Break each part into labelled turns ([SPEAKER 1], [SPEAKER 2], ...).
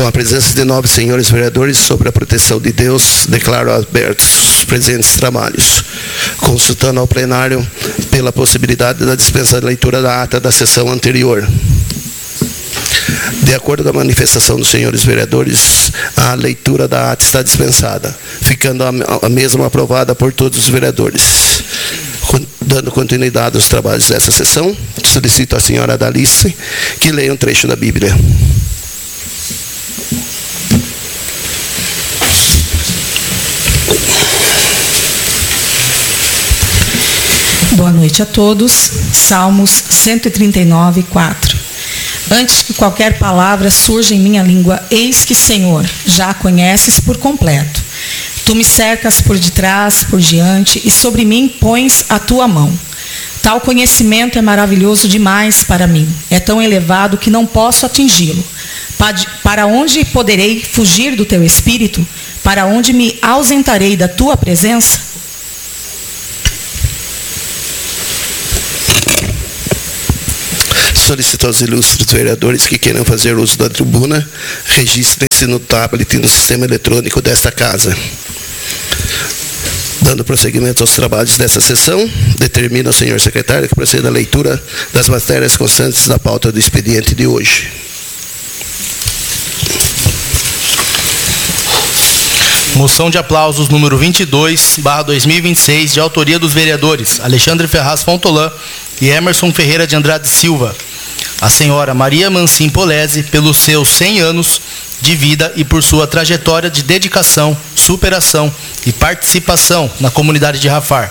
[SPEAKER 1] Com a presença de nobres senhores vereadores, sobre a proteção de Deus, declaro abertos os presentes trabalhos, consultando ao plenário pela possibilidade da dispensa da leitura da ata da sessão anterior. De acordo com a manifestação dos senhores vereadores, a leitura da ata está dispensada, ficando a mesma aprovada por todos os vereadores. Dando continuidade aos trabalhos dessa sessão, solicito à senhora Dalice que leia um trecho da Bíblia.
[SPEAKER 2] Boa noite a todos. Salmos 139, 4. Antes que qualquer palavra surja em minha língua, eis que, Senhor, já a conheces por completo. Tu me cercas por detrás, por diante, e sobre mim pões a tua mão. Tal conhecimento é maravilhoso demais para mim. É tão elevado que não posso atingi-lo. Para onde poderei fugir do teu espírito? Para onde me ausentarei da tua presença?
[SPEAKER 1] Solicito aos ilustres vereadores que queiram fazer uso da tribuna, registrem-se no tablet e no sistema eletrônico desta casa. Dando prosseguimento aos trabalhos desta sessão, determina o senhor secretário que proceda à leitura das matérias constantes da pauta do expediente de hoje.
[SPEAKER 3] Moção de aplausos número 22/2026, de autoria dos vereadores Alexandre Ferraz Fontolan e Emerson Ferreira de Andrade Silva. A senhora Maria Mancim Polese, pelos seus 100 anos de vida e por sua trajetória de dedicação, superação e participação na comunidade de Rafar.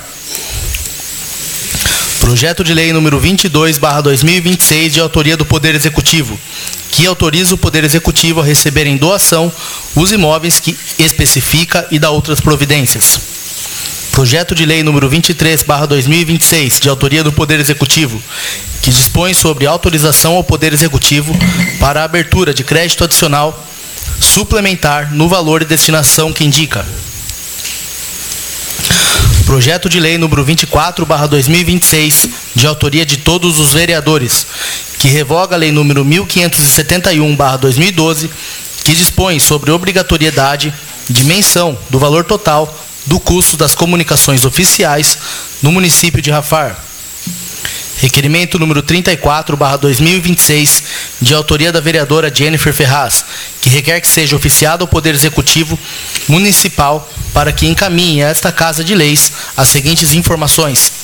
[SPEAKER 3] Projeto de lei número 22/2026, de autoria do Poder Executivo, que autoriza o Poder Executivo a receber em doação os imóveis que especifica e dá outras providências. Projeto de lei número 23/2026, de autoria do Poder Executivo, que dispõe sobre autorização ao Poder Executivo para a abertura de crédito adicional suplementar no valor e destinação que indica. Projeto de lei número 24/2026, de autoria de todos os vereadores, que revoga a lei número 1571/2012, que dispõe sobre obrigatoriedade de menção do valor total do custo das comunicações oficiais no município de Rafar. Requerimento número 34/2026, de autoria da vereadora Jennifer Ferraz, que requer que seja oficiado ao Poder Executivo Municipal para que encaminhe a esta Casa de Leis as seguintes informações.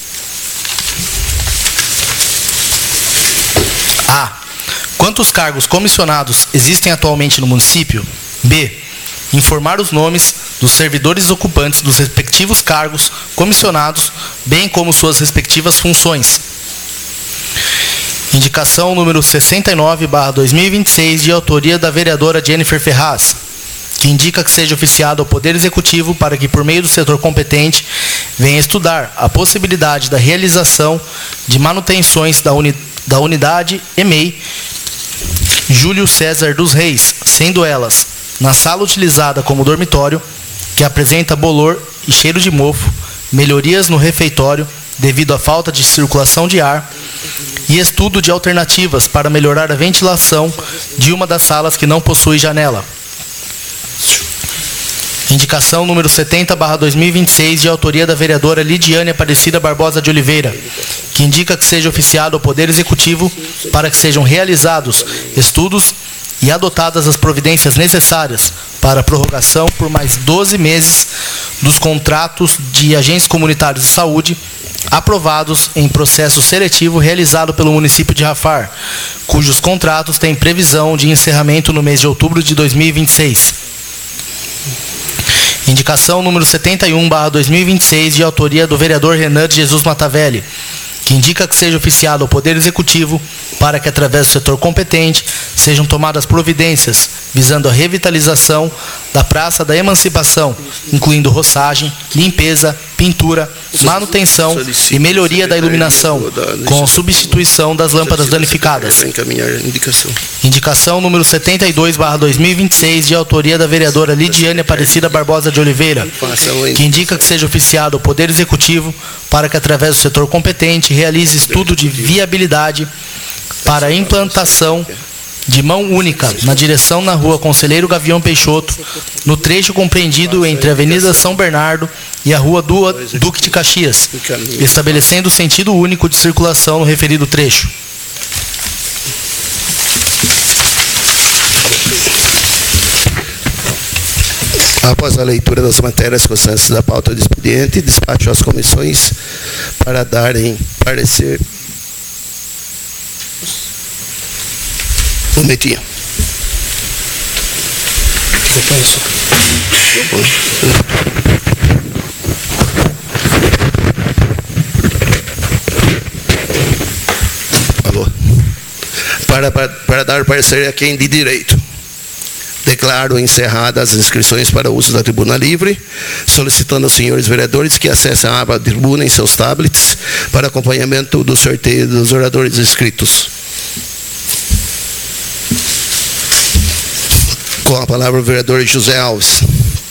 [SPEAKER 3] A. Quantos cargos comissionados existem atualmente no município? B. Informar os nomes dos servidores ocupantes dos respectivos cargos comissionados, bem como suas respectivas funções. Indicação número 69/2026, de autoria da vereadora Jennifer Ferraz, que indica que seja oficiado ao Poder Executivo para que, por meio do setor competente, venha estudar a possibilidade da realização de manutenções da unidade EMEI Júlio César dos Reis, sendo elas na sala utilizada como dormitório, que apresenta bolor e cheiro de mofo, melhorias no refeitório devido à falta de circulação de ar e estudo de alternativas para melhorar a ventilação de uma das salas que não possui janela. Indicação número 70/2026, de autoria da vereadora Lidiane Aparecida Barbosa de Oliveira, que indica que seja oficiado ao Poder Executivo para que sejam realizados estudos e adotadas as providências necessárias para a prorrogação por mais 12 meses dos contratos de agentes comunitários de saúde aprovados em processo seletivo realizado pelo município de Rafar, cujos contratos têm previsão de encerramento no mês de outubro de 2026. Indicação número 71/2026, de autoria do vereador Renan de Jesus Matavelli, que indica que seja oficiado ao Poder Executivo para que, através do setor competente, sejam tomadas providências visando a revitalização da Praça da Emancipação, incluindo roçagem, limpeza, pintura, manutenção e melhoria da iluminação, com a substituição das lâmpadas danificadas. Indicação número 72/2026, de autoria da vereadora Lidiane Aparecida Barbosa de Oliveira, que indica que seja oficiado ao Poder Executivo para que, através do setor competente, realize estudo de viabilidade para a implantação de mão única, na direção na rua Conselheiro Gavião Peixoto, no trecho compreendido entre a Avenida São Bernardo e a rua Duque de Caxias, estabelecendo o sentido único de circulação no referido trecho.
[SPEAKER 1] Após a leitura das matérias constantes da pauta do expediente, despacho às comissões para darem parecer. Netinha. Alô. Para dar parecer a quem de direito. Declaro encerradas as inscrições para o uso da tribuna livre, solicitando aos senhores vereadores que acessem a aba tribuna em seus tablets para acompanhamento do sorteio dos oradores inscritos. Com a palavra o vereador José Alves.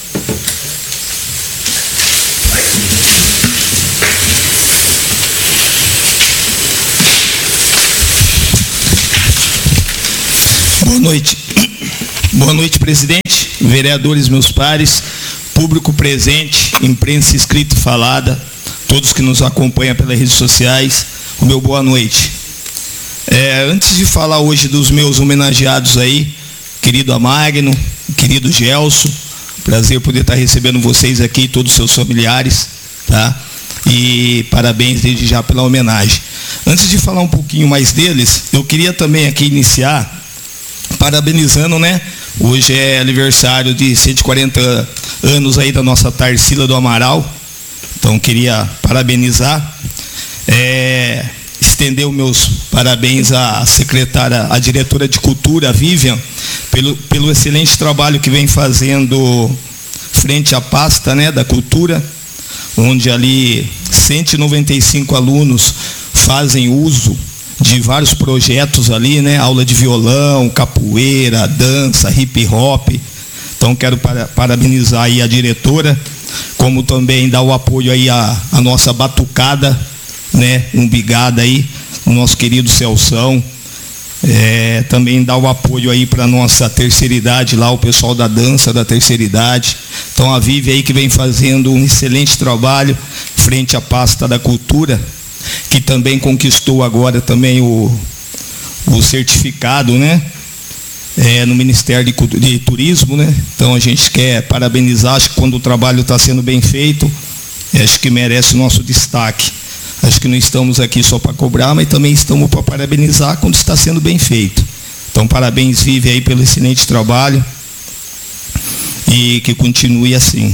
[SPEAKER 4] Boa noite. Boa noite, presidente, vereadores, meus pares, público presente, imprensa escrita e falada, todos que nos acompanham pelas redes sociais, o meu boa noite. Antes de falar hoje dos meus homenageados aí, querido Amagno, querido Gelson, prazer poder estar recebendo vocês aqui, todos os seus familiares, tá? E parabéns desde já pela homenagem. Antes de falar um pouquinho mais deles, eu queria também aqui iniciar parabenizando, né? Hoje é aniversário de 140 anos aí da nossa Tarsila do Amaral. Então queria parabenizar, estender os meus parabéns à secretária, à diretora de cultura, a Vivian, pelo excelente trabalho que vem fazendo frente à pasta, né, da cultura, onde ali 195 alunos fazem uso de vários projetos ali, né? Aula de violão, capoeira, dança, hip hop. Então quero parabenizar aí a diretora, como também dar o apoio aí à nossa batucada, né? Umbigada aí, o nosso querido Celção. Também dar o apoio aí para a nossa terceira idade lá, o pessoal da dança da terceira idade. Então a Vivi aí que vem fazendo um excelente trabalho frente à pasta da cultura, que também conquistou agora também o certificado, né? No Ministério de Turismo, né? Então a gente quer parabenizar, acho que quando o trabalho está sendo bem feito, acho que merece o nosso destaque. Acho que não estamos aqui só para cobrar, mas também estamos para parabenizar quando está sendo bem feito. Então parabéns, Vivi, aí pelo excelente trabalho e que continue assim.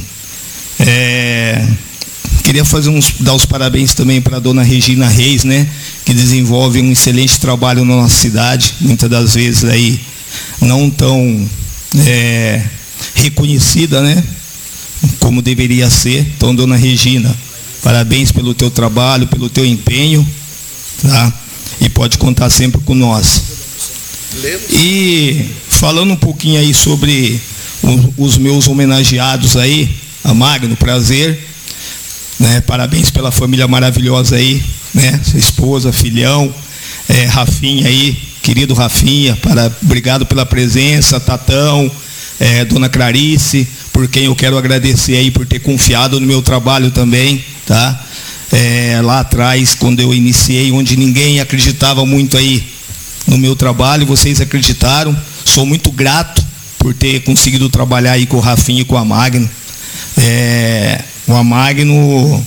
[SPEAKER 4] Queria dar os parabéns também para a dona Regina Reis, né, que desenvolve um excelente trabalho na nossa cidade, muitas das vezes aí não tão reconhecida, né, como deveria ser. Então, dona Regina, parabéns pelo teu trabalho, pelo teu empenho, tá? E pode contar sempre com nós. E falando um pouquinho aí sobre os meus homenageados aí, Amagno, prazer, né? Parabéns pela família maravilhosa aí, né? Sua esposa, filhão, Rafinha aí, querido Rafinha, obrigado pela presença, Tatão, dona Clarice, por quem eu quero agradecer aí por ter confiado no meu trabalho também, tá? Lá atrás, quando eu iniciei, onde ninguém acreditava muito aí no meu trabalho, vocês acreditaram. Sou muito grato por ter conseguido trabalhar aí com o Rafinha e com o Amagno. O Amagno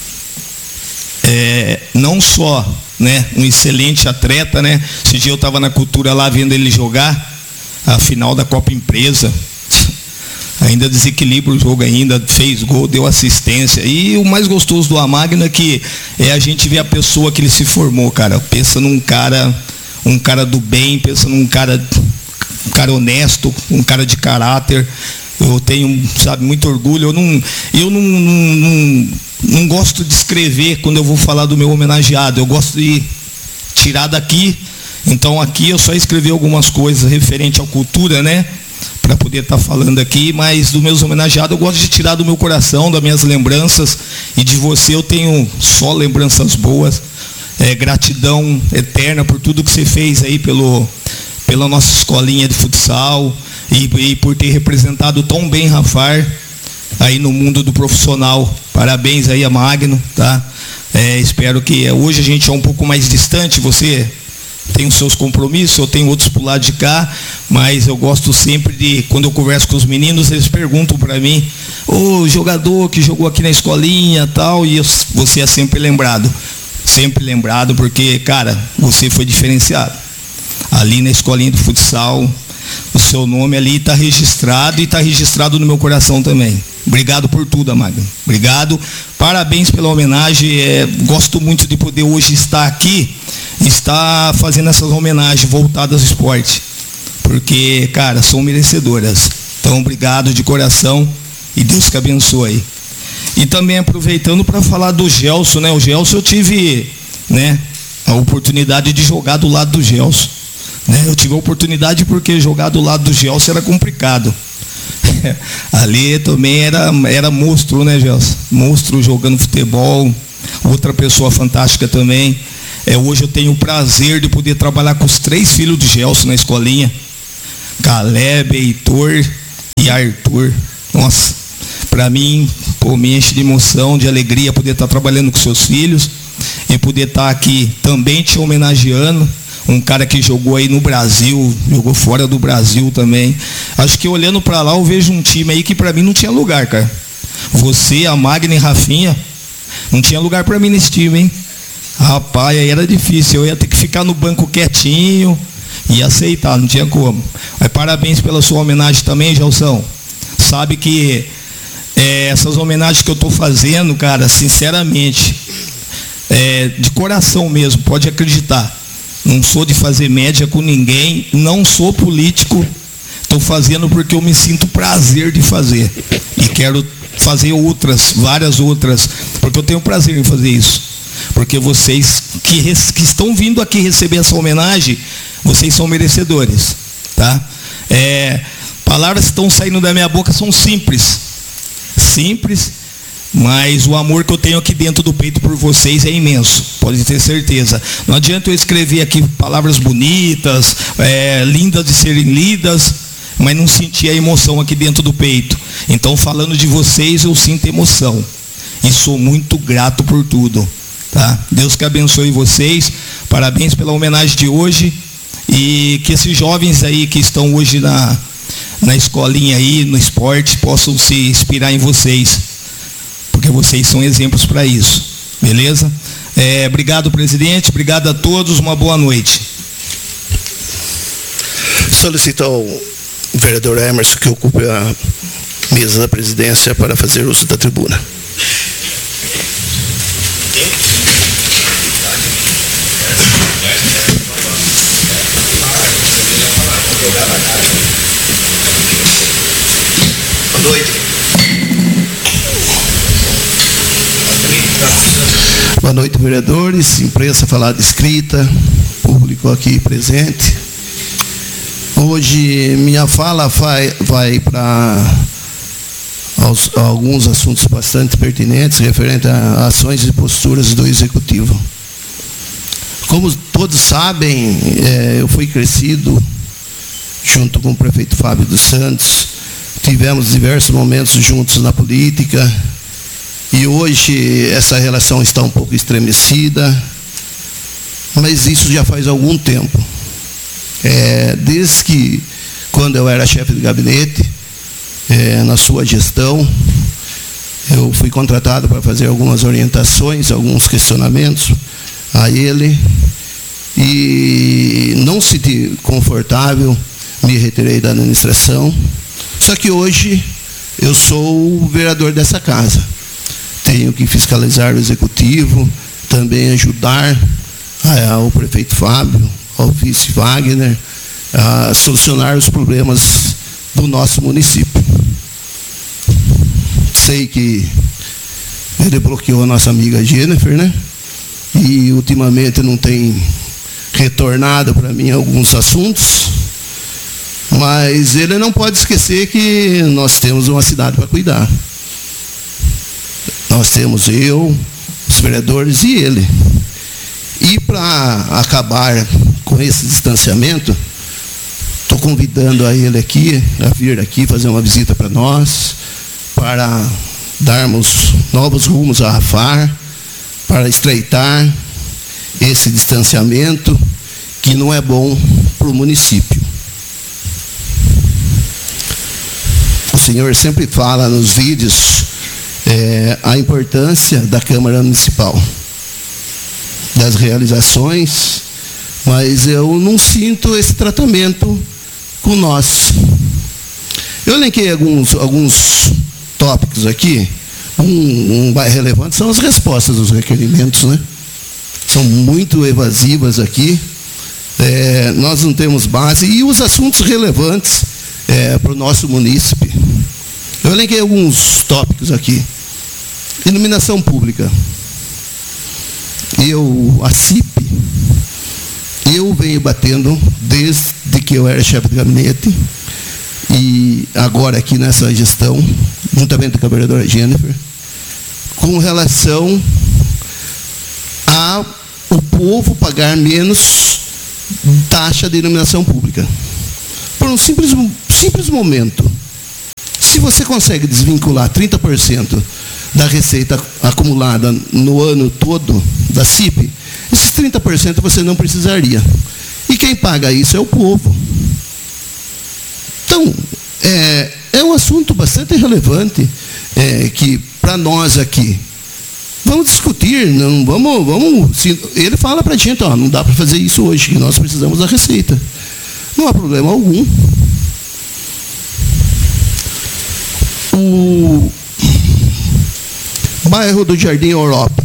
[SPEAKER 4] não só, né, um excelente atleta, né? Esse dia eu estava na cultura lá vendo ele jogar a final da Copa Empresa. Ainda desequilibra o jogo ainda, fez gol, deu assistência. E o mais gostoso do Amagno é que a gente vê a pessoa que ele se formou, cara. Pensa num cara, do bem, pensa num cara honesto, um cara de caráter. Eu tenho, sabe, muito orgulho. Eu não gosto de escrever quando eu vou falar do meu homenageado. Eu gosto de tirar daqui. Então aqui eu só escrevi algumas coisas referente à cultura, né? Para poder estar falando aqui, mas dos meus homenageados eu gosto de tirar do meu coração, das minhas lembranças, e de você eu tenho só lembranças boas. Gratidão eterna por tudo que você fez aí pela nossa escolinha de futsal e por ter representado tão bem Rafar aí no mundo do profissional. Parabéns aí a Magno, tá? Espero que hoje a gente é um pouco mais distante, você tem os seus compromissos, eu tenho outros pro lado de cá, mas eu gosto sempre de, quando eu converso com os meninos, eles perguntam para mim, o jogador que jogou aqui na escolinha tal, e você é sempre lembrado porque, cara, você foi diferenciado. Ali na escolinha do futsal, o seu nome ali está registrado e está registrado no meu coração também. Obrigado por tudo, Magno. Obrigado. Parabéns pela homenagem. Gosto muito de poder hoje estar aqui, estar fazendo essas homenagens voltadas ao esporte. Porque, cara, são merecedoras. Então, obrigado de coração e Deus que abençoe. E também aproveitando para falar do Gelson, né? O Gelson eu tive, né, a oportunidade de jogar do lado do Gelson. Né? Eu tive a oportunidade porque jogar do lado do Gelson era complicado. Ali também era monstro, né, Gelson? Monstro jogando futebol. Outra pessoa fantástica também. Hoje eu tenho o prazer de poder trabalhar com os 3 filhos do Gelson na escolinha. Caleb, Heitor e Arthur. Nossa, para mim, me enche de emoção, de alegria poder estar trabalhando com seus filhos e poder estar aqui também te homenageando. Um cara que jogou aí no Brasil, jogou fora do Brasil também. Acho que olhando para lá eu vejo um time aí que para mim não tinha lugar, cara. Você, a Magna e Rafinha, não tinha lugar para mim nesse time, hein? Rapaz, aí era difícil. Eu ia ter que ficar no banco quietinho e aceitar, não tinha como. Mas parabéns pela sua homenagem também, Gelson. Sabe que essas homenagens que eu estou fazendo, cara, sinceramente, de coração mesmo, pode acreditar. Não sou de fazer média com ninguém, não sou político, estou fazendo porque eu me sinto prazer de fazer. E quero fazer várias outras, porque eu tenho prazer em fazer isso. Porque vocês que estão vindo aqui receber essa homenagem, vocês são merecedores. Tá? Palavras que estão saindo da minha boca são simples, mas o amor que eu tenho aqui dentro do peito por vocês é imenso, pode ter certeza. Não adianta eu escrever aqui palavras bonitas, lindas de serem lidas, mas não sentir a emoção aqui dentro do peito. Então, falando de vocês, eu sinto emoção e sou muito grato por tudo. Tá? Deus que abençoe vocês, parabéns pela homenagem de hoje e que esses jovens aí que estão hoje na escolinha aí, no esporte, possam se inspirar em vocês. Porque vocês são exemplos para isso, beleza? Obrigado, presidente, obrigado a todos, uma boa noite.
[SPEAKER 1] Solicito ao vereador Emerson que ocupe a mesa da presidência para fazer uso da tribuna. Boa noite. Boa noite, vereadores, imprensa falada escrita, público aqui presente. Hoje minha fala vai para alguns assuntos bastante pertinentes, referente a ações e posturas do Executivo. Como todos sabem, eu fui crescido junto com o prefeito Fábio dos Santos, tivemos diversos momentos juntos na política, e hoje essa relação está um pouco estremecida, mas isso já faz algum tempo. Desde que, quando eu era chefe de gabinete, na sua gestão, eu fui contratado para fazer algumas orientações, alguns questionamentos a ele, e não se senti confortável, me retirei da administração. Só que hoje eu sou o vereador dessa casa. Tenho que fiscalizar o executivo, também ajudar ao prefeito Fábio, ao vice Wagner, a solucionar os problemas do nosso município. Sei que ele bloqueou a nossa amiga Jennifer, né? E ultimamente não tem retornado para mim alguns assuntos, mas ele não pode esquecer que nós temos uma cidade para cuidar. Nós temos eu, os vereadores e ele. E para acabar com esse distanciamento, estou convidando a ele aqui, a vir aqui fazer uma visita para nós, para darmos novos rumos a Rafar, para estreitar esse distanciamento que não é bom para o município. O senhor sempre fala nos vídeos a importância da Câmara Municipal, das realizações, mas eu não sinto esse tratamento com nós. Eu elenquei alguns tópicos aqui. Um mais relevante são as respostas dos requerimentos, né? São muito evasivas aqui. Nós não temos base. E os assuntos relevantes para o nosso munícipe. Eu elenquei alguns tópicos aqui. Iluminação pública. A CIP, eu venho batendo desde que eu era chefe de gabinete e agora aqui nessa gestão, juntamente com a vereadora Jennifer, com relação a o povo pagar menos taxa de iluminação pública. Por um simples momento. Se você consegue desvincular 30% da receita acumulada no ano todo da CIP, esses 30% você não precisaria. E quem paga isso é o povo. Então, é um assunto bastante relevante que, para nós aqui, vamos discutir, não, vamos ele fala para a gente, não dá para fazer isso hoje, que nós precisamos da receita. Não há problema algum. O bairro do Jardim Europa.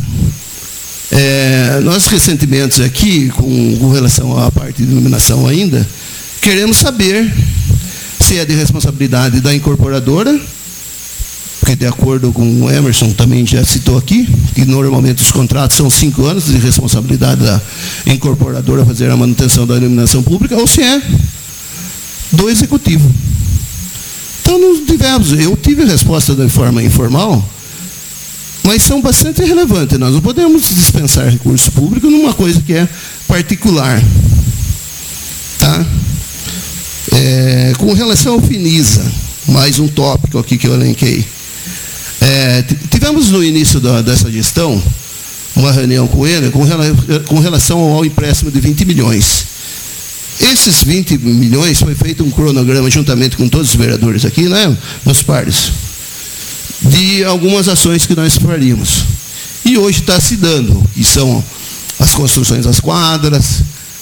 [SPEAKER 1] Nós recentemente aqui, com relação à parte de iluminação ainda, queremos saber se é de responsabilidade da incorporadora, porque de acordo com o Emerson, também já citou aqui, que normalmente os contratos são 5 anos de responsabilidade da incorporadora fazer a manutenção da iluminação pública, ou se é do executivo. Então, eu tive resposta de forma informal, mas são bastante relevantes. Nós não podemos dispensar recurso público numa coisa que é particular. Tá? Com relação ao Finisa, mais um tópico aqui que eu elenquei. Tivemos no início dessa gestão uma reunião com ele com relação ao empréstimo de 20 milhões. Esses 20 milhões foi feito um cronograma juntamente com todos os vereadores aqui, né, meus pares, de algumas ações que nós faríamos. E hoje está se dando, que são as construções das quadras,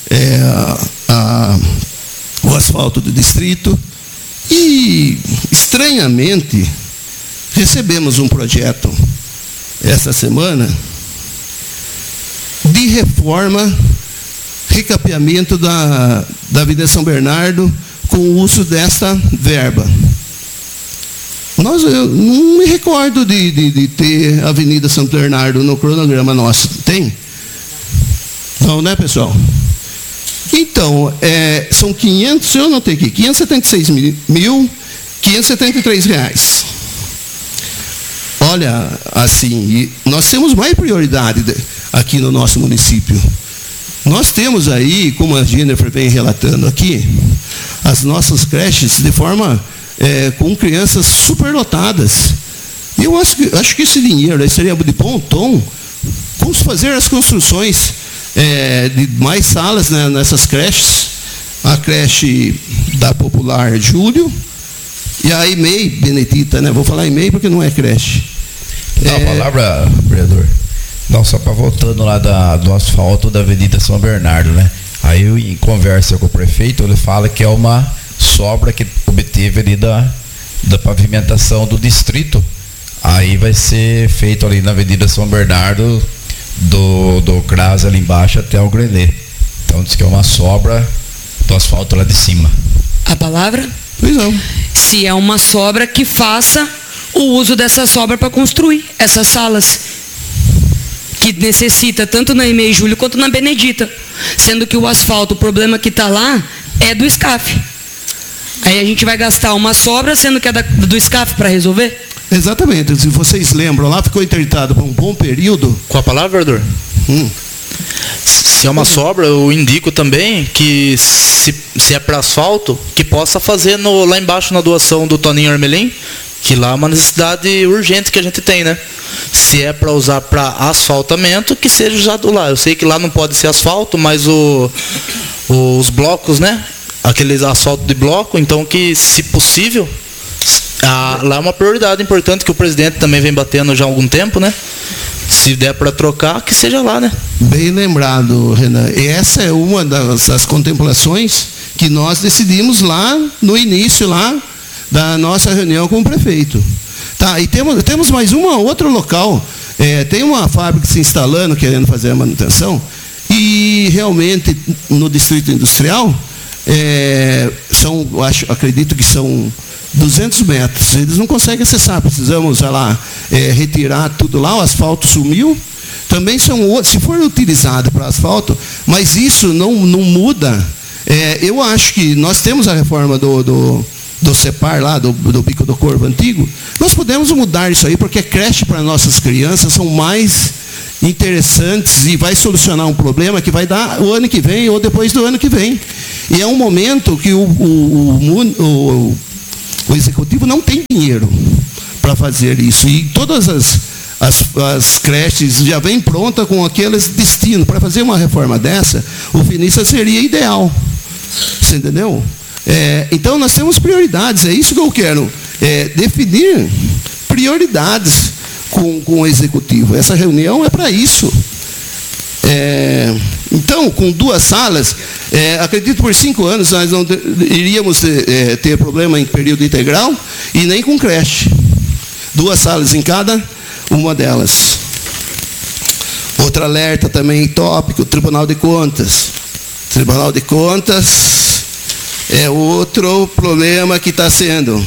[SPEAKER 1] o asfalto do distrito. E, estranhamente, recebemos um projeto esta semana de reforma, recapeamento da Avenida São Bernardo com o uso desta verba. Eu não me recordo de ter a Avenida São Bernardo no cronograma nosso. Tem? Não, né, pessoal? Então, são 500, eu anotei aqui, R$576.573. Olha, assim, nós temos mais prioridade aqui no nosso município. Nós temos aí, como a Jennifer vem relatando aqui, as nossas creches de forma com crianças superlotadas. Eu acho que esse dinheiro aí seria de bom tom. Vamos fazer as construções de mais salas, né, nessas creches. A creche da Popular Júlio e a EMEI Benedita, né? Vou falar EMEI porque não é creche.
[SPEAKER 5] Dá a palavra, vereador. Não, só para voltando lá do asfalto da Avenida São Bernardo, né? Aí eu, em conversa com o prefeito, ele fala que é uma sobra que obteve ali da pavimentação do distrito. Aí vai ser feito ali na Avenida São Bernardo, do CRAS ali embaixo até o Grenê. Então diz que é uma sobra do asfalto lá de cima.
[SPEAKER 6] A palavra?
[SPEAKER 1] Pois não.
[SPEAKER 6] Se é uma sobra, que faça o uso dessa sobra para construir essas salas que necessita tanto na EMEI Júlio quanto na Benedita, sendo que o asfalto, o problema que está lá é do SCAF. Aí a gente vai gastar uma sobra, sendo que é do SCAF para resolver?
[SPEAKER 1] Exatamente. Se vocês lembram, lá ficou interditado por um bom período.
[SPEAKER 3] Com a palavra, vereador? Se é uma sobra, eu indico também que se se é para asfalto, que possa fazer lá embaixo na doação do Toninho Armelim, que lá é uma necessidade urgente que a gente tem, né? Se é para usar para asfaltamento, que seja usado lá. Eu sei que lá não pode ser asfalto, mas os blocos, né? Aqueles asfalto de bloco, então que, se possível, lá é uma prioridade importante que o presidente também vem batendo já há algum tempo, né? Se der para trocar, que seja lá, né?
[SPEAKER 1] Bem lembrado, Renan. Essa é uma das contemplações que nós decidimos lá no início lá da nossa reunião com o prefeito. Tá, e temos mais outro local. Tem uma fábrica se instalando, querendo fazer a manutenção, e realmente no distrito industrial acredito que são 200 metros. Eles não conseguem acessar, precisamos retirar tudo lá, o asfalto sumiu. Também se for utilizado para asfalto, mas isso não muda. Eu acho que nós temos a reforma do CEPAR lá, do Bico do Corvo antigo. Nós podemos mudar isso aí, porque creche para nossas crianças são mais interessantes e vai solucionar um problema que vai dar o ano que vem ou depois do ano que vem. E é um momento que o executivo não tem dinheiro para fazer isso. E todas as creches já vêm prontas com aqueles destinos. Para fazer uma reforma dessa, o FINISA seria ideal. Você entendeu? Então nós temos prioridades, é isso que eu quero, definir prioridades com o executivo. Essa reunião é para isso. Então, com 2 salas, acredito por 5 anos nós não iríamos ter problema em período integral e nem com creche. 2 salas em cada uma delas. Outro alerta também tópico, Tribunal de Contas. Tribunal de Contas é outro problema que está sendo.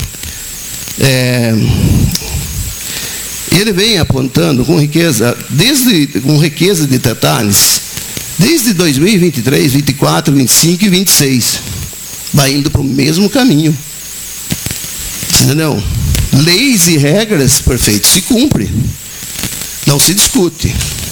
[SPEAKER 1] Ele vem apontando com riqueza de detalhes, desde 2023, 24, 25 e 26. Vai indo para o mesmo caminho. Entendeu? Leis e regras, perfeito, se cumpre. Não se discute.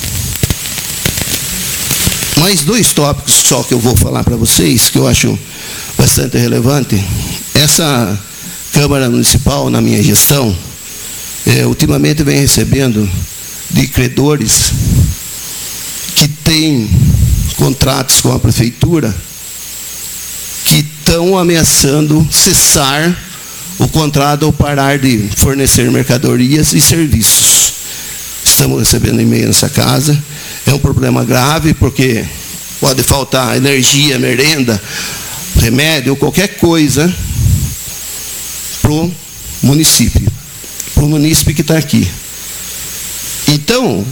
[SPEAKER 1] Mais 2 tópicos só que eu vou falar para vocês, que eu acho bastante relevante. Essa Câmara Municipal, na minha gestão, ultimamente vem recebendo de credores que têm contratos com a prefeitura que estão ameaçando cessar o contrato ou parar de fornecer mercadorias e serviços. Estamos recebendo e-mail nessa casa. É um problema grave, porque pode faltar energia, merenda, remédio, qualquer coisa para o município que está aqui. Então,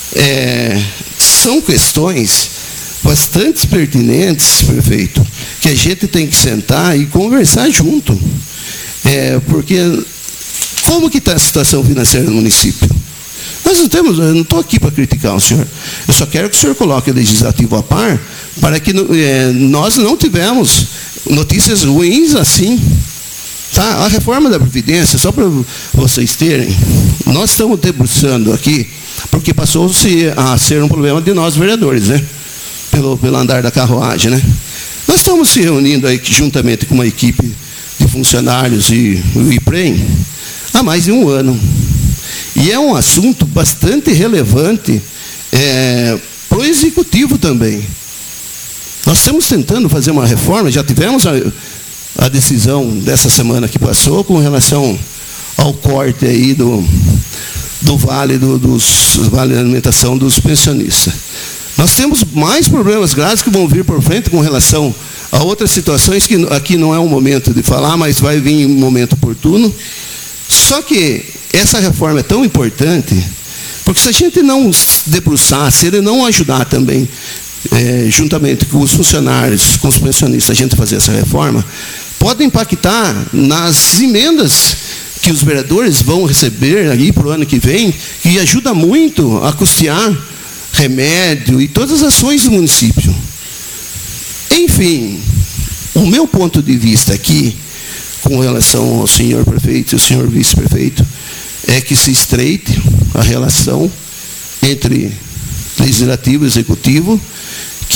[SPEAKER 1] são questões bastante pertinentes, prefeito, que a gente tem que sentar e conversar junto. Porque como que está a situação financeira do município? Nós não temos, eu não estou aqui para criticar o senhor. Eu só quero que o senhor coloque o legislativo a par, para que nós não tivemos notícias ruins assim. Tá? A reforma da Previdência, só para vocês terem, nós estamos debruçando aqui, porque passou-se a ser um problema de nós vereadores, né? Pelo andar da carruagem, né? Nós estamos se reunindo aí juntamente com uma equipe de funcionários e o IPREM há mais de 1 ano. E é um assunto bastante relevante para o executivo também. Nós estamos tentando fazer uma reforma, já tivemos a decisão dessa semana que passou com relação ao corte aí do vale vale de alimentação dos pensionistas. Nós temos mais problemas graves que vão vir por frente com relação a outras situações que aqui não é um momento de falar, mas vai vir em um momento oportuno. Só que essa reforma é tão importante, porque se a gente não debruçar, se ele não ajudar também, juntamente com os funcionários, com os pensionistas, a gente fazer essa reforma, pode impactar nas emendas que os vereadores vão receber aí para o ano que vem, que ajuda muito a custear remédio e todas as ações do município. Enfim, o meu ponto de vista aqui, com relação ao senhor prefeito e ao senhor vice-prefeito, é que se estreite a relação entre legislativo e executivo,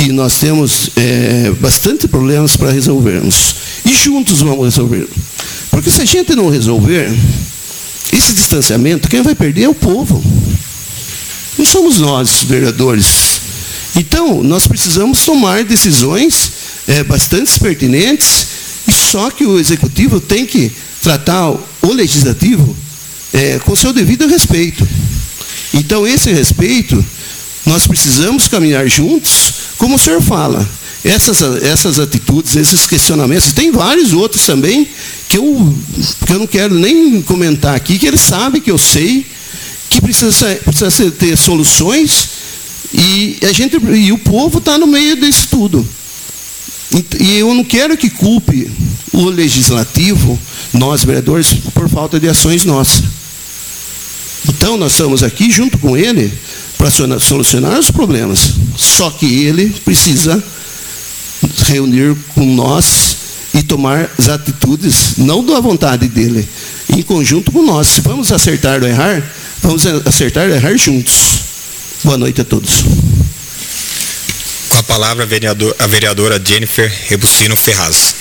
[SPEAKER 1] que nós temos bastante problemas para resolvermos. E juntos vamos resolver. Porque se a gente não resolver esse distanciamento, quem vai perder é o povo. Não somos nós, vereadores. Então, nós precisamos tomar decisões bastante pertinentes, e só que o Executivo tem que tratar o Legislativo com seu devido respeito. Então, esse respeito, nós precisamos caminhar juntos, como o senhor fala. Essas atitudes, esses questionamentos, tem vários outros também, que eu não quero nem comentar aqui, que ele sabe que eu sei, que precisa ter soluções, e o povo está no meio disso tudo. E eu não quero que culpe o Legislativo, nós, vereadores, por falta de ações nossas. Então, nós estamos aqui junto com ele para solucionar os problemas. Só que ele precisa reunir com nós e tomar as atitudes, não da vontade dele, em conjunto com nós. Se vamos acertar ou errar, vamos acertar e errar juntos. Boa noite a todos.
[SPEAKER 7] Com a palavra, a vereadora Jennifer Rebucino Ferraz.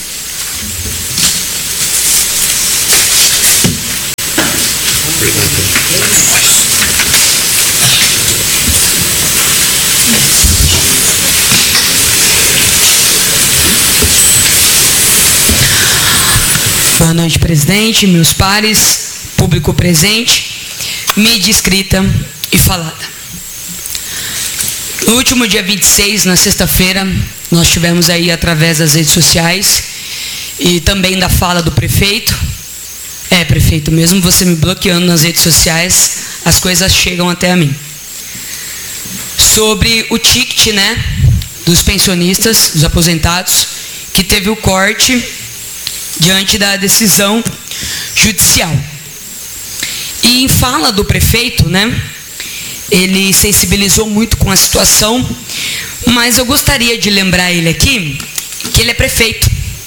[SPEAKER 6] Boa noite, presidente, meus pares, público presente, mídia escrita e falada. No último dia 26, na sexta-feira, nós tivemos aí, através das redes sociais e também da fala do prefeito, prefeito, mesmo você me bloqueando nas redes sociais, as coisas chegam até a mim, sobre o ticket, dos pensionistas, dos aposentados, que teve o corte diante da decisão judicial. E em fala do prefeito, ele sensibilizou muito com a situação, mas eu gostaria de lembrar ele aqui que ele é prefeito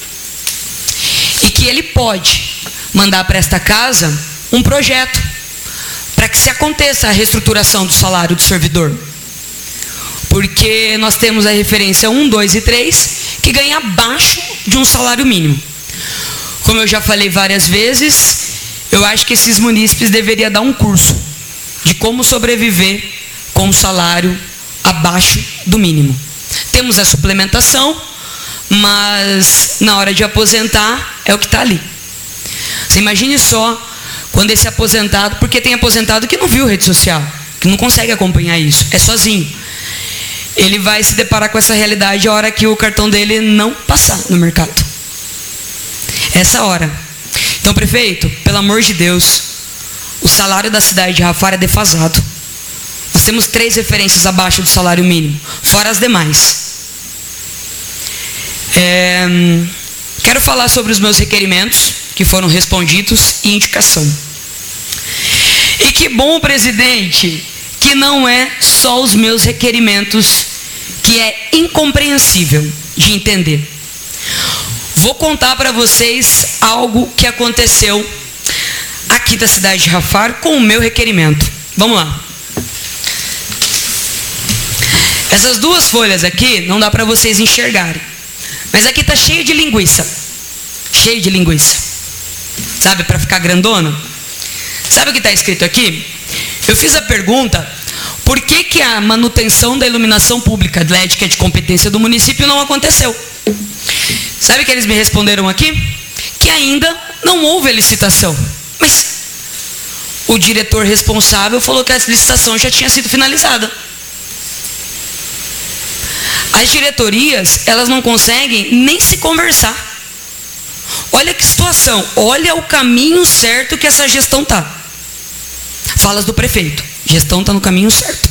[SPEAKER 6] e que ele pode mandar para esta casa um projeto para que se aconteça a reestruturação do salário do servidor, porque nós temos a referência 1, 2 e 3 que ganha abaixo de um salário mínimo. Como eu já falei várias vezes, eu acho que esses munícipes deveriam dar um curso de como sobreviver com um salário abaixo do mínimo. Temos a suplementação, mas na hora de aposentar é o que está ali. Você imagine só quando esse aposentado, porque tem aposentado que não viu rede social, que não consegue acompanhar isso, é sozinho. Ele vai se deparar com essa realidade a hora que o cartão dele não passar no mercado. Essa hora. Então, prefeito, pelo amor de Deus, o salário da cidade de Rafar é defasado. Nós temos 3 referências abaixo do salário mínimo, fora as demais. Quero falar sobre os meus requerimentos, que foram respondidos, e indicação. E que bom, presidente, que não é só os meus requerimentos, que é incompreensível de entender. Vou contar para vocês algo que aconteceu aqui da cidade de Rafar com o meu requerimento. Vamos lá. Essas 2 folhas aqui não dá para vocês enxergarem, mas aqui está cheio de linguiça. Cheio de linguiça. Sabe, para ficar grandona? Sabe o que está escrito aqui? Eu fiz a pergunta, por que a manutenção da iluminação pública LED, que é de competência do município, não aconteceu? Sabe o que eles me responderam aqui? Que ainda não houve a licitação. Mas o diretor responsável falou que a licitação já tinha sido finalizada. As diretorias, elas não conseguem nem se conversar. Olha que situação, olha o caminho certo que essa gestão está. Falas do prefeito, gestão está no caminho certo.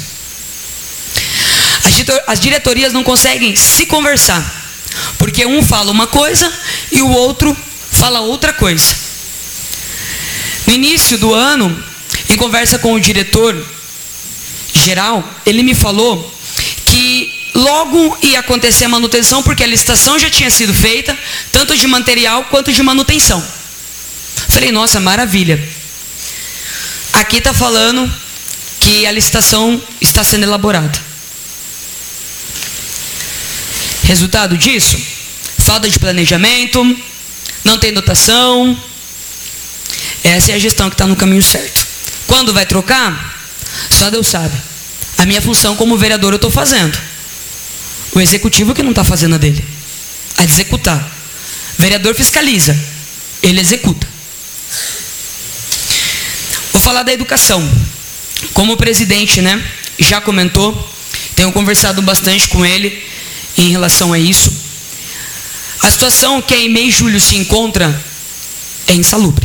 [SPEAKER 6] As diretorias não conseguem se conversar, porque um fala uma coisa e o outro fala outra coisa. No início do ano, em conversa com o diretor geral, ele me falou que logo ia acontecer a manutenção, porque a licitação já tinha sido feita, tanto de material quanto de manutenção. Falei, nossa, maravilha. Aqui está falando que a licitação está sendo elaborada. Resultado disso? Falta de planejamento, não tem dotação. Essa é a gestão que está no caminho certo. Quando vai trocar? Só Deus sabe. A minha função como vereador eu estou fazendo. O executivo que não está fazendo a dele. A de executar. Vereador fiscaliza, ele executa. Vou falar da educação. Como o presidente, já comentou, tenho conversado bastante com ele em relação a isso. A situação que a EMEI Júlio se encontra é insalubre.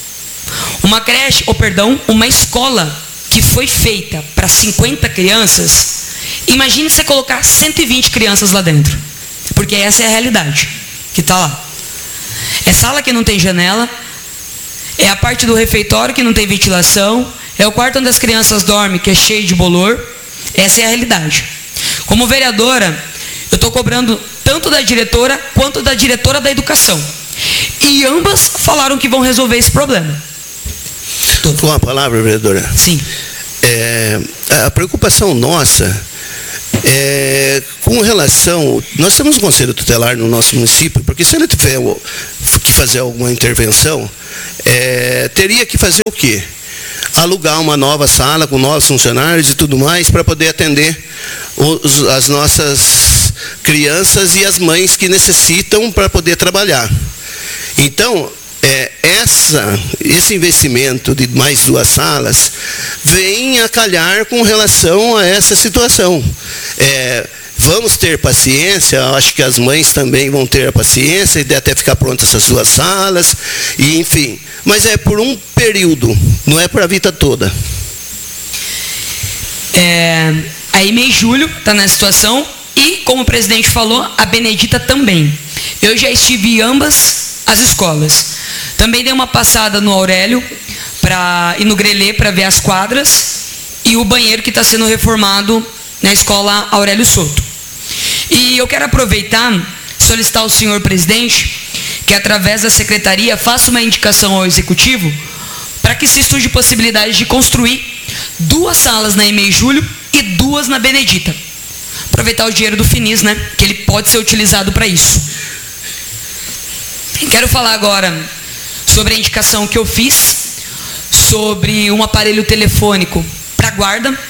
[SPEAKER 6] Uma escola que foi feita para 50 crianças, imagine você colocar 120 crianças lá dentro, porque essa é a realidade que está lá. É sala que não tem janela, é a parte do refeitório que não tem ventilação, é o quarto onde as crianças dormem, que é cheio de bolor. Essa é a realidade. Como vereadora, eu estou cobrando tanto da diretora quanto da diretora da educação. E ambas falaram que vão resolver esse problema.
[SPEAKER 1] Com a palavra, vereadora.
[SPEAKER 6] Sim.
[SPEAKER 1] A preocupação nossa é com relação... Nós temos um conselho tutelar no nosso município, porque se ele tiver que fazer alguma intervenção, teria que fazer o quê? Alugar uma nova sala com novos funcionários e tudo mais para poder atender as nossas crianças e as mães que necessitam para poder trabalhar. Então, esse investimento de mais 2 salas vem a calhar com relação a essa situação. Vamos ter paciência, acho que as mães também vão ter a paciência de até ficar prontas essas 2 salas, e enfim. Mas é por um período, não é para a vida toda.
[SPEAKER 6] A EMEI Júlio está nessa situação e, como o presidente falou, a Benedita também. Eu já estive em ambas as escolas. Também dei uma passada no Aurélio e no Grelê para ver as quadras e o banheiro que está sendo reformado na escola Aurélio Soto. E eu quero aproveitar, solicitar ao senhor presidente que através da secretaria faça uma indicação ao executivo para que se estude possibilidade de construir 2 salas na EMEI Júlio e 2 na Benedita. Aproveitar o dinheiro do Finis, que ele pode ser utilizado para isso. Quero falar agora sobre a indicação que eu fiz sobre um aparelho telefônico para guarda.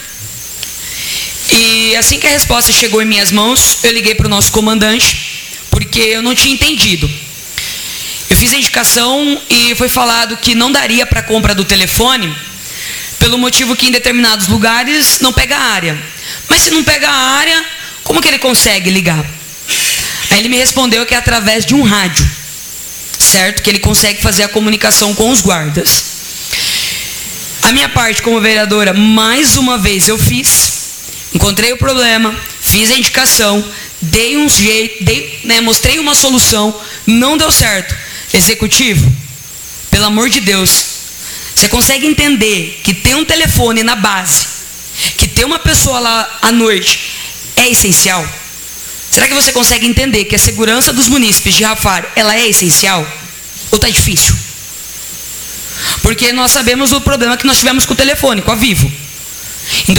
[SPEAKER 6] E assim que a resposta chegou em minhas mãos, eu liguei para o nosso comandante, porque eu não tinha entendido. Eu fiz a indicação e foi falado que não daria para a compra do telefone, pelo motivo que em determinados lugares não pega a área. Mas se não pega a área, como que ele consegue ligar? Aí ele me respondeu que é através de um rádio, certo? Que ele consegue fazer a comunicação com os guardas. A minha parte como vereadora, mais uma vez eu fiz, encontrei o problema, fiz a indicação, dei um jeito, mostrei uma solução, não deu certo. Executivo, pelo amor de Deus, você consegue entender que ter um telefone na base, que ter uma pessoa lá à noite é essencial? Será que você consegue entender que a segurança dos munícipes de Rafar, ela é essencial? Ou está difícil? Porque nós sabemos o problema que nós tivemos com o telefone, com a Vivo. Em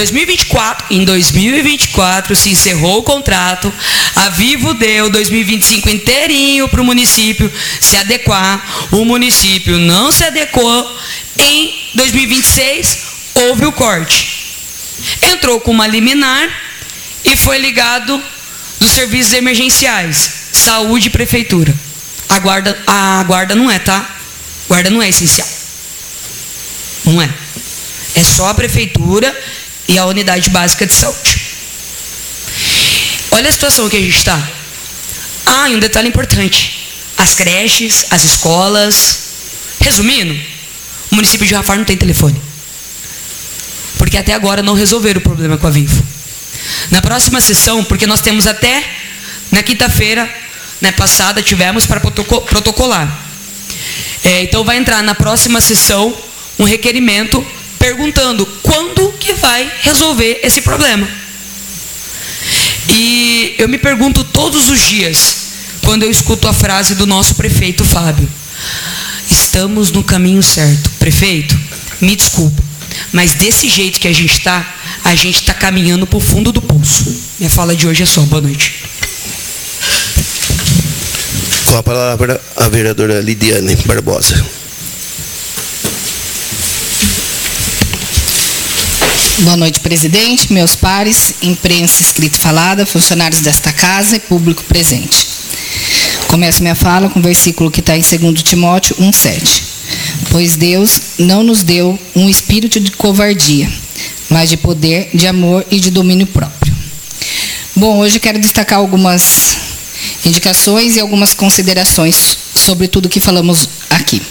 [SPEAKER 6] 2024 se encerrou o contrato, a Vivo deu 2025 inteirinho para o município se adequar, o município não se adequou, em 2026 houve o corte. Entrou com uma liminar e foi ligado dos serviços emergenciais, saúde e prefeitura. A guarda não é, tá? Guarda não é essencial. Não é. É só a prefeitura e a unidade básica de saúde. Olha a situação que a gente está. E um detalhe importante. As creches, as escolas. Resumindo, o município de Rafar não tem telefone. Porque até agora não resolveram o problema com a Vivo. Na próxima sessão, porque nós temos até na quinta-feira, passada, tivemos para protocolar. Então vai entrar na próxima sessão um requerimento perguntando quando que vai resolver esse problema. E eu me pergunto todos os dias, quando eu escuto a frase do nosso prefeito Fábio: estamos no caminho certo. Prefeito, me desculpa, mas desse jeito que a gente está caminhando para o fundo do poço. Minha fala de hoje é só. Boa noite.
[SPEAKER 1] Com a palavra, a vereadora Lidiane Barbosa.
[SPEAKER 2] Boa noite, presidente, meus pares, imprensa escrita e falada, funcionários desta casa e público presente. Começo minha fala com o versículo que está em 2 Timóteo 1,7. Pois Deus não nos deu um espírito de covardia, mas de poder, de amor e de domínio próprio. Bom, hoje eu quero destacar algumas indicações e algumas considerações sobre tudo que falamos aqui.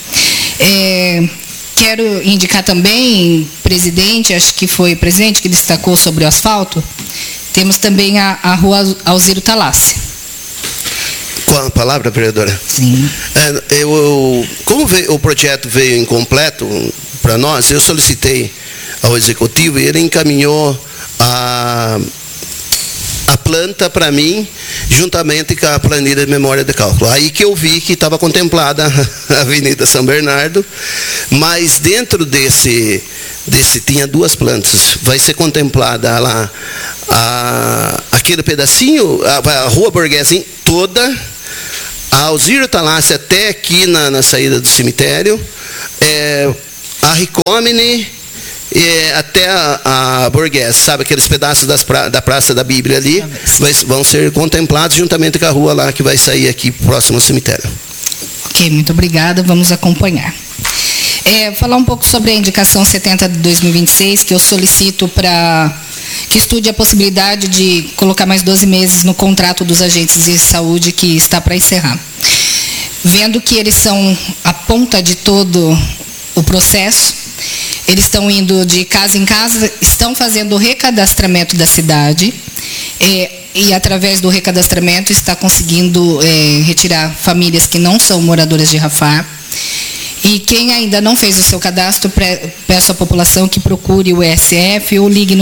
[SPEAKER 2] Quero indicar também, presidente, acho que foi o presidente que destacou sobre o asfalto, temos também a rua Alziro Talassi.
[SPEAKER 1] Com a palavra, vereadora?
[SPEAKER 2] Sim.
[SPEAKER 1] Como o projeto veio incompleto para nós, eu solicitei ao executivo e ele encaminhou a planta para mim, juntamente com a planilha de memória de cálculo. Aí que eu vi que estava contemplada a Avenida São Bernardo, mas dentro desse tinha duas plantas. Vai ser contemplada lá aquele pedacinho, a Rua Borghesin toda, a Alziro Talassi até aqui na saída do cemitério, a Ricomine, até a Borghese, sabe, aqueles pedaços da Praça da Bíblia ali, vão ser contemplados juntamente com a rua lá que vai sair aqui próximo ao cemitério.
[SPEAKER 2] Ok, muito obrigada, vamos acompanhar. Falar um pouco sobre a indicação 70 de 2026, que eu solicito para que estude a possibilidade de colocar mais 12 meses no contrato dos agentes de saúde que está para encerrar. Vendo que eles são a ponta de todo o processo, eles estão indo de casa em casa, estão fazendo o recadastramento da cidade e através do recadastramento está conseguindo retirar famílias que não são moradoras de Rafar. E quem ainda não fez o seu cadastro, peço à população que procure o ESF ou ligue no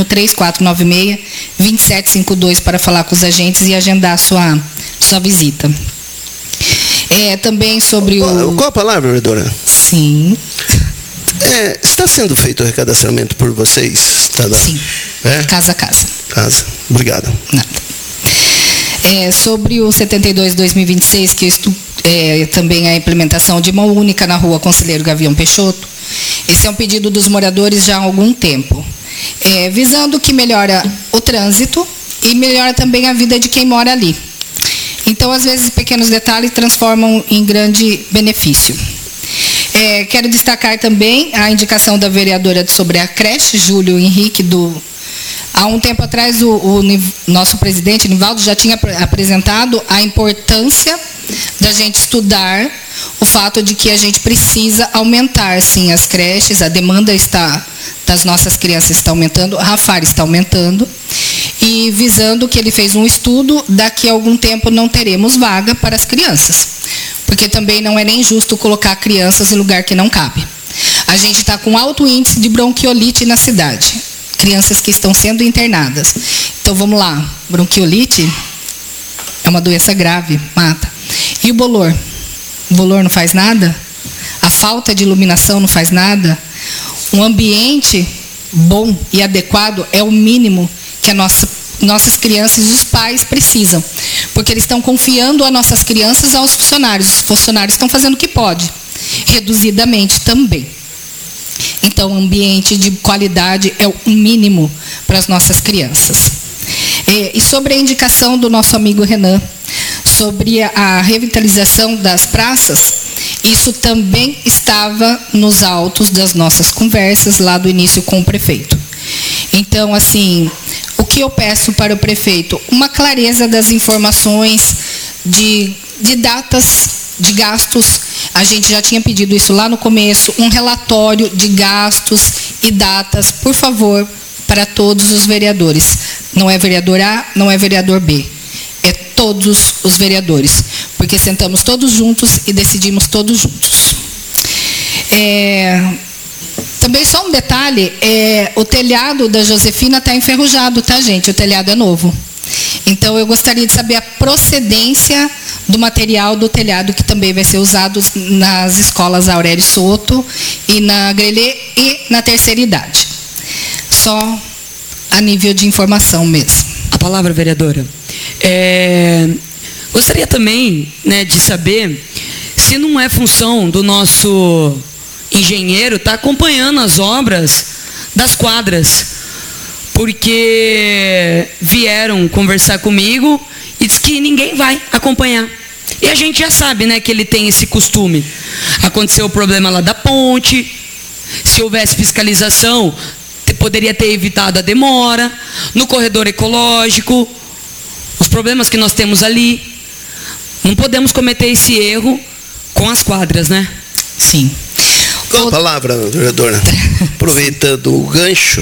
[SPEAKER 2] 3496-2752 para falar com os agentes e agendar sua visita. Também sobre o...
[SPEAKER 1] Qual a palavra, vereadora?
[SPEAKER 2] Sim.
[SPEAKER 1] Está sendo feito o recadastramento por vocês?
[SPEAKER 2] Sim, casa a casa.
[SPEAKER 1] Obrigado.
[SPEAKER 2] Nada. Sobre o 72-2026, que também a implementação de mão única na rua Conselheiro Gavião Peixoto, esse é um pedido dos moradores já há algum tempo, visando que melhora o trânsito e melhora também a vida de quem mora ali. Então, às vezes, pequenos detalhes transformam em grande benefício. Quero destacar também a indicação da vereadora sobre a creche, Júlio Henrique, há um tempo atrás o nosso presidente, Nivaldo, já tinha apresentado a importância da gente estudar o fato de que a gente precisa aumentar, sim, as creches, a demanda das nossas crianças está aumentando, a Rafar está aumentando, e visando que ele fez um estudo, daqui a algum tempo não teremos vaga para as crianças, porque também não é nem justo colocar crianças em lugar que não cabe. A gente está com alto índice de bronquiolite na cidade, crianças que estão sendo internadas. Então, vamos lá, bronquiolite é uma doença grave, mata. E o bolor? O bolor não faz nada? A falta de iluminação não faz nada? Um ambiente bom e adequado é o mínimo que nossas crianças e os pais precisam, porque eles estão confiando as nossas crianças aos funcionários. Os funcionários estão fazendo o que pode, reduzidamente também. Então, ambiente de qualidade é o mínimo para as nossas crianças. E sobre a indicação do nosso amigo Renan, sobre a revitalização das praças, isso também estava nos autos das nossas conversas lá do início com o prefeito. Então, assim, o que eu peço para o prefeito? Uma clareza das informações de datas de gastos. A gente já tinha pedido isso lá no começo, um relatório de gastos e datas, por favor, para todos os vereadores. Não é vereador A, não é vereador B. É todos os vereadores, porque sentamos todos juntos e decidimos todos juntos. Também só um detalhe, o telhado da Josefina está enferrujado, tá, gente? O telhado é novo. Então, eu gostaria de saber a procedência do material do telhado que também vai ser usado nas escolas Aurélio Soto e na Grelê e na terceira idade. Só a nível de informação mesmo.
[SPEAKER 6] A palavra, vereadora. Gostaria também, né, de saber se não é função do nosso engenheiro estar acompanhando as obras das quadras, porque vieram conversar comigo e diz que ninguém vai acompanhar. E a gente já sabe, né, que ele tem esse costume. Aconteceu o problema lá da ponte, se houvesse fiscalização, poderia ter evitado a demora, no corredor ecológico, os problemas que nós temos ali. Não podemos cometer esse erro com as quadras, né?
[SPEAKER 2] Sim.
[SPEAKER 1] Com a palavra, vereadora. Aproveitando o gancho,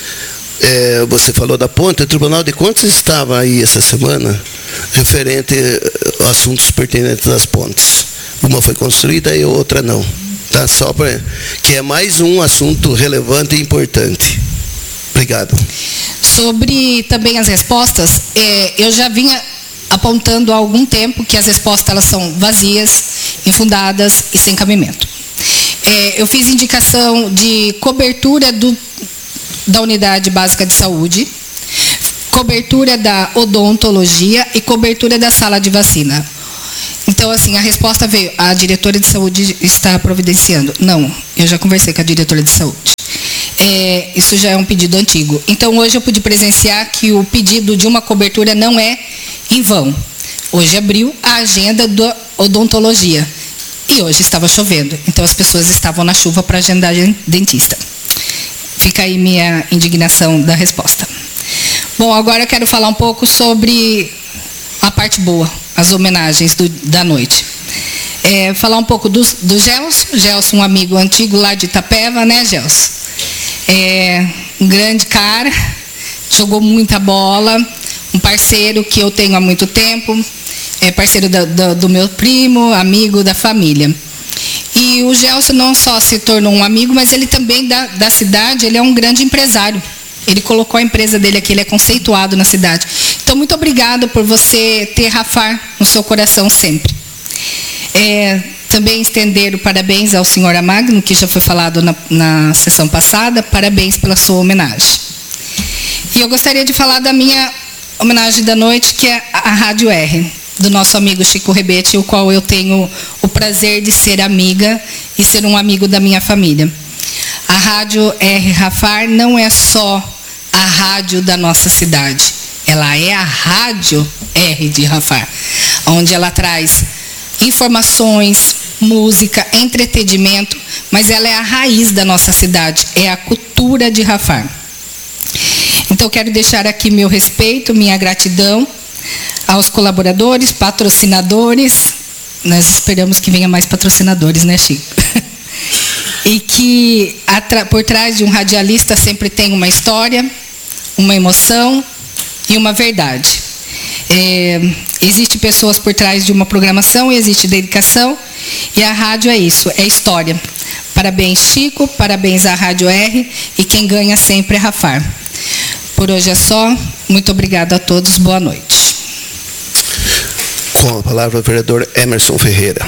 [SPEAKER 1] você falou da ponte, o Tribunal de Contas estava aí essa semana referente a assuntos pertinentes às pontes. Uma foi construída e outra não. Tá? Só para que é mais um assunto relevante e importante. Obrigado.
[SPEAKER 8] Sobre também as respostas, eu já vinha apontando há algum tempo que as respostas elas são vazias, infundadas e sem cabimento. Eu fiz indicação de cobertura da unidade básica de saúde, cobertura da odontologia e cobertura da sala de vacina. Então, assim, a resposta veio, a diretora de saúde está providenciando. Não, eu já conversei com a diretora de saúde. Isso já é um pedido antigo. Então, hoje eu pude presenciar que o pedido de uma cobertura não é em vão. Hoje abriu a agenda da odontologia. E hoje estava chovendo. Então, as pessoas estavam na chuva para agendar dentista. Fica aí minha indignação da resposta. Bom, agora eu quero falar um pouco sobre a parte boa, as homenagens da noite. Falar um pouco do Gelson, um amigo antigo lá de Itapeva, né, Gelson? Um grande cara, jogou muita bola, um parceiro que eu tenho há muito tempo, parceiro do meu primo, amigo da família. E o Gelson não só se tornou um amigo, mas ele também da cidade, ele é um grande empresário. Ele colocou a empresa dele aqui, ele é conceituado na cidade. Então, muito obrigado por você ter Rafar no seu coração sempre. Também estender o parabéns ao senhor Amagno, que já foi falado na sessão passada. Parabéns pela sua homenagem. E eu gostaria de falar da minha homenagem da noite, que é a Rádio R, do nosso amigo Chico Rebete, o qual eu tenho o prazer de ser amiga e ser um amigo da minha família. A Rádio R Rafar não é só a rádio da nossa cidade, ela é a Rádio R de Rafar, onde ela traz informações, música, entretenimento, mas ela é a raiz da nossa cidade, é a cultura de Rafar. Então, quero deixar aqui meu respeito, minha gratidão aos colaboradores, patrocinadores. Nós esperamos que venha mais patrocinadores, né, Chico? E que por trás de um radialista sempre tem uma história, uma emoção e uma verdade. Existe pessoas por trás de uma programação, existe dedicação, e a rádio é isso, é história. Parabéns, Chico, parabéns à Rádio R, e quem ganha sempre é Rafar. Por hoje é só, muito obrigado a todos, boa noite.
[SPEAKER 1] Com a palavra o vereador Emerson Ferreira.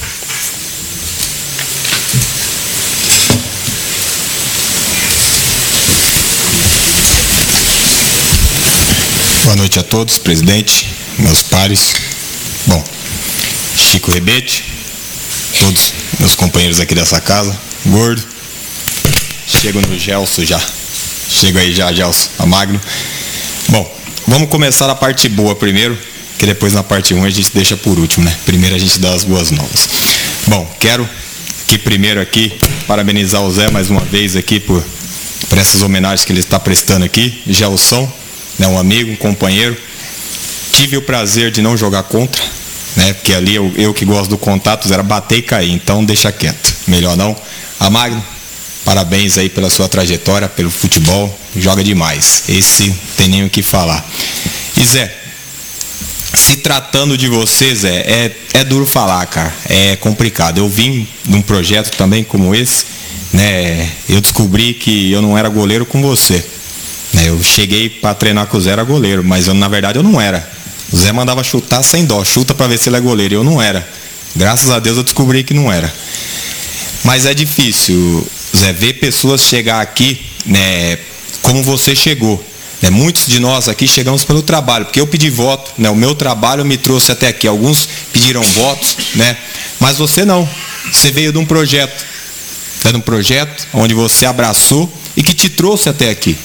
[SPEAKER 7] Boa noite a todos, presidente, meus pares. Bom, Chico Rebete, todos meus companheiros aqui dessa casa, Gordo. Chego no Gelson já. Chego aí já, Gelson, a Magno. Bom, vamos começar a parte boa primeiro, que depois na parte 1 a gente deixa por último, né? Primeiro a gente dá as boas novas. Bom, quero que primeiro aqui parabenizar o Zé mais uma vez aqui por essas homenagens que ele está prestando aqui. Gelson, né, um amigo, um companheiro. Tive o prazer de não jogar contra, né? Porque ali eu que gosto do contato era bater e cair, então deixa quieto. Melhor não. A Magno, parabéns aí pela sua trajetória, pelo futebol, joga demais. Esse não tem nem o que falar. E Zé, se tratando de você, Zé, é duro falar, cara, é complicado. Eu vim de um projeto também como esse, né? Eu descobri que eu não era goleiro com você. Eu cheguei para treinar com o Zé, era goleiro, mas na verdade eu não era. O Zé mandava chutar sem dó, chuta para ver se ele é goleiro, e eu não era. Graças a Deus eu descobri que não era. Mas é difícil, Zé, ver pessoas chegar aqui, né, como você chegou. Muitos de nós aqui chegamos pelo trabalho, porque eu pedi voto, né? O meu trabalho me trouxe até aqui. Alguns pediram votos, né? Mas você não. Você veio de um projeto. De um projeto onde você abraçou e que te trouxe até aqui.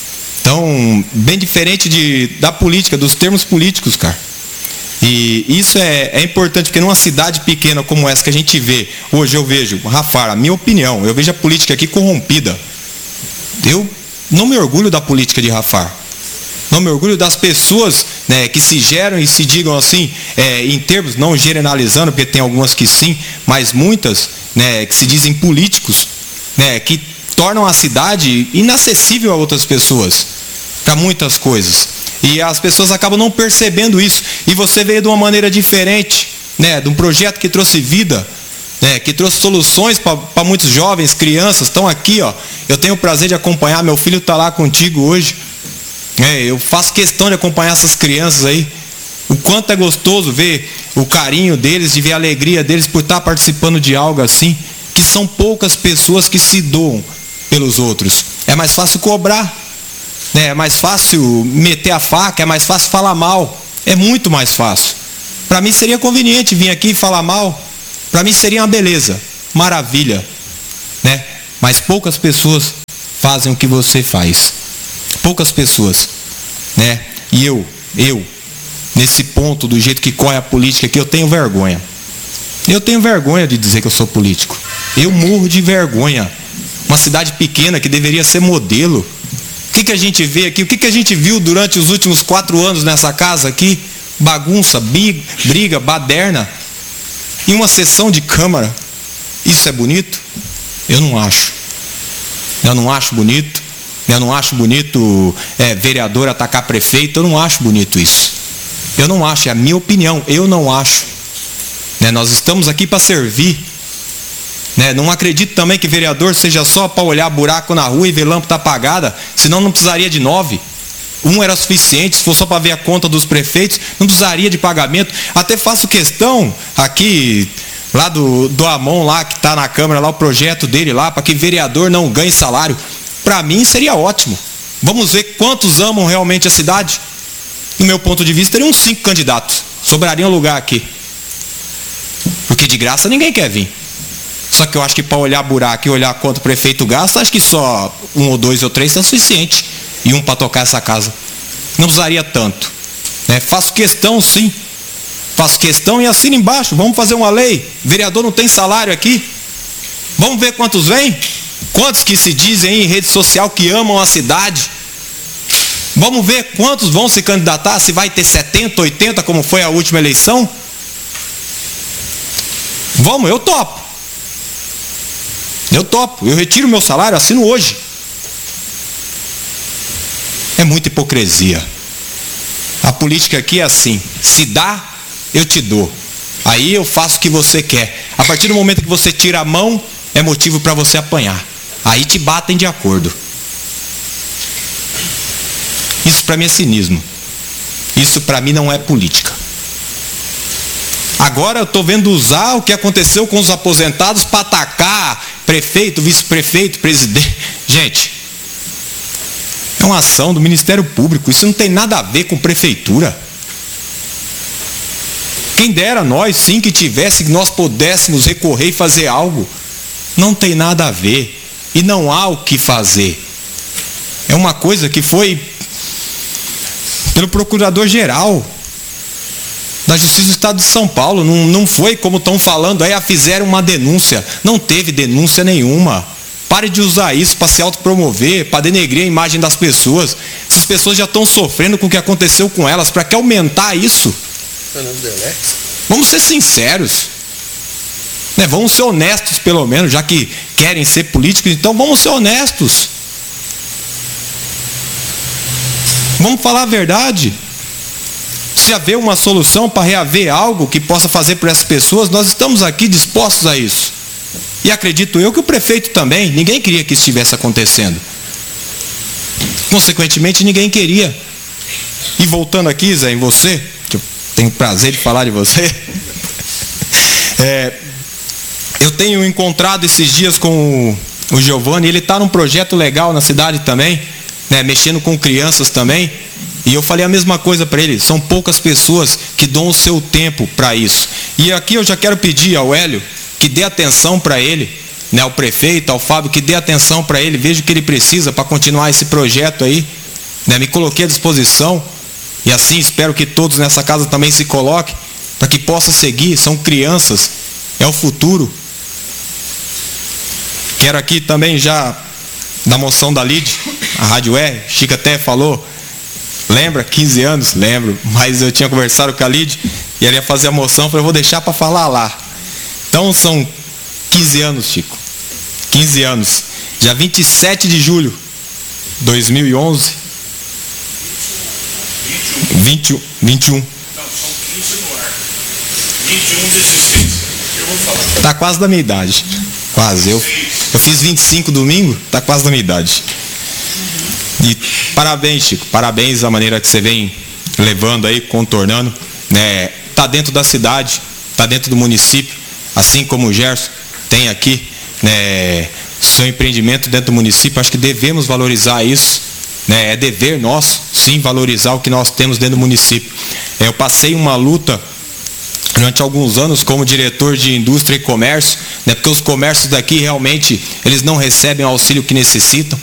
[SPEAKER 7] Então, bem diferente da política, dos termos políticos, cara. E isso é importante, porque numa cidade pequena como essa que a gente vê, hoje eu vejo, Rafar, a minha opinião, eu vejo a política aqui corrompida. Eu não me orgulho da política de Rafar. Não me orgulho das pessoas, né, que se geram e se digam assim, em termos, não generalizando, porque tem algumas que sim, mas muitas, né, que se dizem políticos, né, que tornam a cidade inacessível a outras pessoas, para muitas coisas. E as pessoas acabam não percebendo isso. E você veio de uma maneira diferente, né, de um projeto que trouxe vida, né, que trouxe soluções para muitos jovens, crianças, estão aqui, ó. Eu tenho o prazer de acompanhar, meu filho está lá contigo hoje. Eu faço questão de acompanhar essas crianças aí. O quanto é gostoso ver o carinho deles, de ver a alegria deles por estar participando de algo assim, que são poucas pessoas que se doam pelos outros. É mais fácil cobrar, né? É mais fácil meter a faca, é mais fácil falar mal. É muito mais fácil. Para mim seria conveniente vir aqui e falar mal. Para mim seria uma beleza, maravilha, né? Mas poucas pessoas fazem o que você faz. Poucas pessoas, né? E eu, nesse ponto, do jeito que corre a política aqui, eu tenho vergonha. Eu tenho vergonha de dizer que eu sou político. Eu morro de vergonha. Uma cidade pequena que deveria ser modelo. O que a gente vê aqui? O que a gente viu durante os últimos 4 anos nessa casa aqui? Bagunça, briga, baderna. Em uma sessão de Câmara. Isso é bonito? Eu não acho. Eu não acho bonito. Eu não acho bonito vereador atacar prefeito. Eu não acho bonito isso. Eu não acho, é a minha opinião. Eu não acho. Né? Nós estamos aqui para servir. Né? Não acredito também que vereador seja só para olhar buraco na rua e ver lâmpada apagada. Senão não precisaria de 9. Um era suficiente. Se for só para ver a conta dos prefeitos, não precisaria de pagamento. Até faço questão aqui, lá do Amon, lá que está na Câmara, lá o projeto dele lá, para que vereador não ganhe salário. Para mim seria ótimo. Vamos ver quantos amam realmente a cidade. No meu ponto de vista, teriam uns 5 candidatos. Sobraria um lugar aqui. Porque de graça ninguém quer vir. Só que eu acho que para olhar buraco e olhar quanto o prefeito gasta, acho que só 1 ou 2 ou 3 é suficiente. E um para tocar essa casa. Não precisaria tanto. Né? Faço questão sim. Faço questão e assino embaixo. Vamos fazer uma lei. Vereador não tem salário aqui. Vamos ver quantos vêm. Quantos que se dizem aí em rede social que amam a cidade? Vamos ver quantos vão se candidatar, se vai ter 70, 80, como foi a última eleição? Vamos, eu topo. Eu retiro meu salário, assino hoje. É muita hipocrisia. A política aqui é assim, se dá, eu te dou. Aí eu faço o que você quer. A partir do momento que você tira a mão, é motivo para você apanhar. Aí te batem de acordo. Isso para mim é cinismo. Isso para mim não é política. Agora eu estou vendo usar o que aconteceu com os aposentados para atacar prefeito, vice-prefeito, presidente. Gente, é uma ação do Ministério Público. Isso não tem nada a ver com prefeitura. Quem dera nós sim que tivesse, que nós pudéssemos recorrer e fazer algo. Não tem nada a ver. E não há o que fazer. É uma coisa que foi pelo Procurador-Geral da Justiça do Estado de São Paulo. Não foi como estão falando aí, fizeram uma denúncia. Não teve denúncia nenhuma. Pare de usar isso para se autopromover, para denegrir a imagem das pessoas. Essas pessoas já estão sofrendo com o que aconteceu com elas. Para que aumentar isso? Vamos ser sinceros. Né? Vamos ser honestos, pelo menos, já que querem ser políticos, então vamos ser honestos. Vamos falar a verdade. Se haver uma solução para reaver algo que possa fazer por essas pessoas, nós estamos aqui dispostos a isso. E acredito eu que o prefeito também, ninguém queria que isso estivesse acontecendo. Consequentemente, ninguém queria. E voltando aqui, Zé, em você, que eu tenho o prazer de falar de você, eu tenho encontrado esses dias com o Giovanni, ele está num projeto legal na cidade também, né, mexendo com crianças também. E eu falei a mesma coisa para ele, são poucas pessoas que dão o seu tempo para isso. E aqui eu já quero pedir ao Hélio que dê atenção para ele, né, ao prefeito, ao Fábio, que dê atenção para ele, veja o que ele precisa para continuar esse projeto aí. Né, me coloquei à disposição e assim espero que todos nessa casa também se coloquem para que possa seguir, são crianças, é o futuro. Quero aqui também já da moção da LID, a Rádio Chico até falou, lembra? 15 anos? Lembro, mas eu tinha conversado com a LID e ela ia fazer a moção, eu falei, vou deixar para falar lá. Então são 15 anos, Chico, 15 anos, dia 27 de julho de 2011, 21. Não, são 15 no ar, 21, 16, eu vou falar. Tá quase da minha idade, quase, eu fiz 25 domingo, tá quase da minha idade. E parabéns, Chico, parabéns a maneira que você vem levando aí, contornando, né? Tá dentro da cidade, tá dentro do município, assim como o Gerson tem aqui, né, seu empreendimento dentro do município. Acho que devemos valorizar isso, né? É dever nosso, sim, valorizar o que nós temos dentro do município. Eu passei uma luta durante alguns anos como diretor de indústria e comércio, né, porque os comércios daqui realmente eles não recebem o auxílio que necessitam.